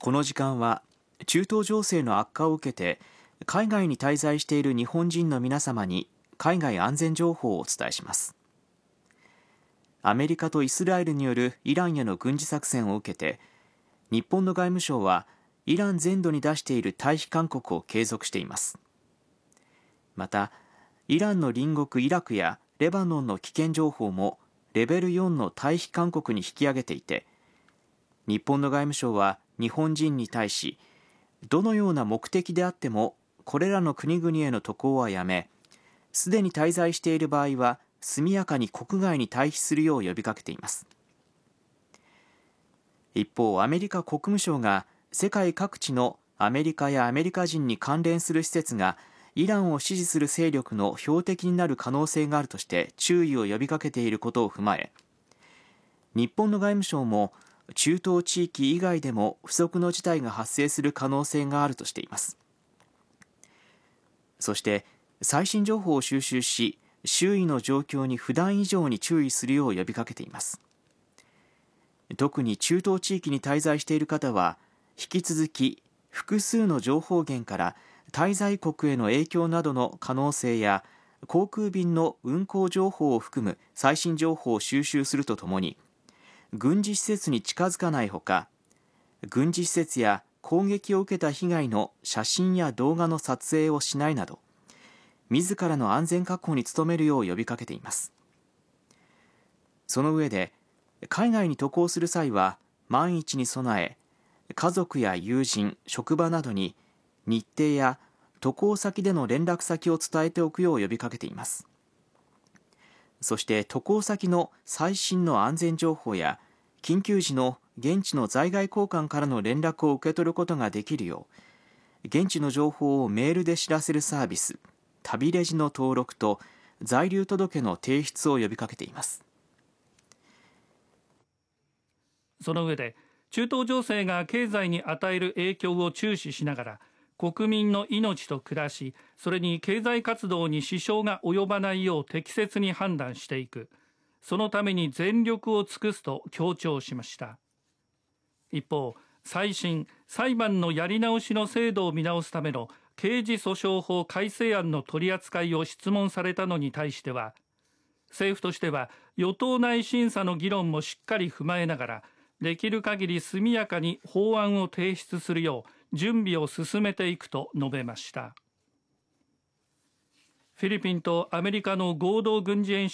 この時間は中東情勢の悪化を受けて海外に滞在している日本人の皆様に海外安全情報をお伝えします。アメリカとイスラエルによるイランへの軍事作戦を受けて、日本の外務省はイラン全土に出している退避勧告を継続しています。また、イランの隣国イラクやレバノンの危険情報もレベル4の退避勧告に引き上げていて、日本の外務省は日本人に対し、どのような目的であってもこれらの国々への渡航はやめ、すでに滞在している場合は速やかに国外に退避するよう呼びかけています。一方、アメリカ国務省が世界各地のアメリカやアメリカ人に関連する施設がイランを支持する勢力の標的になる可能性があるとして注意を呼びかけていることを踏まえ、日本の外務省も中東地域以外でも不測の事態が発生する可能性があるとしています。そして最新情報を収集し、周囲の状況に普段以上に注意するよう呼びかけています。特に中東地域に滞在している方は、引き続き複数の情報源から滞在国への影響などの可能性や航空便の運航情報を含む最新情報を収集するとともに、軍事施設に近づかないほか、軍事施設や攻撃を受けた被害の写真や動画の撮影をしないなど、自らの安全確保に努めるよう呼びかけています。その上で、海外に渡航する際は万一に備え、家族や友人、職場などに日程や渡航先での連絡先を伝えておくよう呼びかけています。そして渡航先の最新の安全情報や緊急時の現地の在外公館からの連絡を受け取ることができるよう、現地の情報をメールで知らせるサービス、旅レジの登録と在留届の提出を呼びかけています。 その上で、中東情勢が経済に与える影響を注視しながら、国民の命と暮らし、それに経済活動に支障が及ばないよう適切に判断していく、そのために全力を尽くすと強調しました。一方、再審・裁判のやり直しの制度を見直すための刑事訴訟法改正案の取り扱いを質問されたのに対しては、政府としては与党内審査の議論もしっかり踏まえながら、できる限り速やかに法案を提出するよう準備を進めていくと述べました。フィリピンとアメリカの合同軍事演習